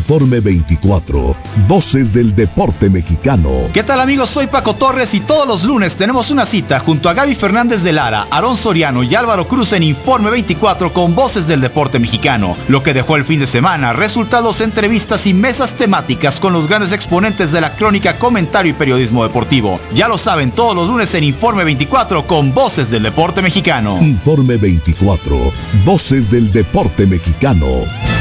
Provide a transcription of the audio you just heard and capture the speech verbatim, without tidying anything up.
Informe veinticuatro, Voces del Deporte Mexicano. ¿Qué tal, amigos? Soy Paco Torres y todos los lunes tenemos una cita junto a Gaby Fernández de Lara, Aarón Soriano y Álvaro Cruz en Informe veinticuatro con Voces del Deporte Mexicano. Lo que dejó el fin de semana, resultados, entrevistas y mesas temáticas con los grandes exponentes de la crónica, comentario y periodismo deportivo. Ya lo saben, todos los lunes en Informe veinticuatro con Voces del Deporte Mexicano. Informe veinticuatro, Voces del Deporte Mexicano.